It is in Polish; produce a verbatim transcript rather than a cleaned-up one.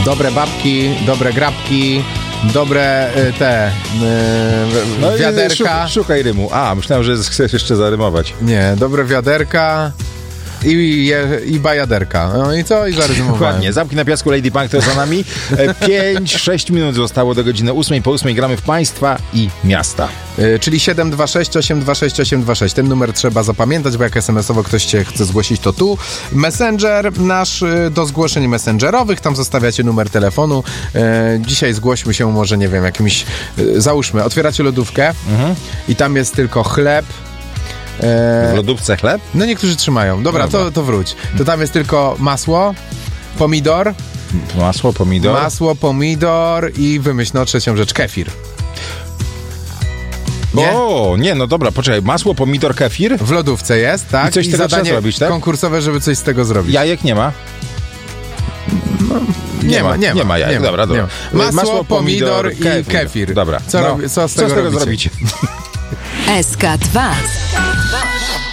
Dobre babki, dobre grabki, dobre y, te y, No wiaderka. Szukaj, szukaj rymu. A, myślałem, że chcesz jeszcze zarymować. Nie, dobre wiaderka i, je, i bajaderka. No i co? I zarezumowałem. Dokładnie. Zamki na piasku, Lady Punk to za nami. pięć sześć minut zostało do godziny ósmej. Po ósmej gramy w państwa i miasta. Y, czyli siedem dwa sześć osiem dwa sześć osiem dwa sześć. Ten numer trzeba zapamiętać, bo jak es em esowo ktoś cię chce zgłosić, to tu. Messenger nasz y, do zgłoszeń messengerowych. Tam zostawiacie numer telefonu. Y, dzisiaj zgłośmy się może, nie wiem, jakimś... Y, załóżmy, otwieracie lodówkę mhm. i tam jest tylko chleb. W lodówce chleb? No niektórzy trzymają. Dobra, Dobra. To, to wróć. To tam jest tylko masło, pomidor. Masło, pomidor. Masło, pomidor i wymyśl no trzecią rzecz, kefir. Nie? O, nie, no dobra, poczekaj. Masło, pomidor, kefir? W lodówce jest, tak? I coś z tego zadanie trzeba zrobić, tak? konkursowe, żeby coś z tego zrobić. Jajek nie ma? No, nie, nie ma, nie ma. Nie ma jajek, nie dobra, dobra. Masło, Masło, pomidor, pomidor i kefir. kefir. Dobra. Co, no, robi, co z tego, co z tego zrobicie? S K dwa.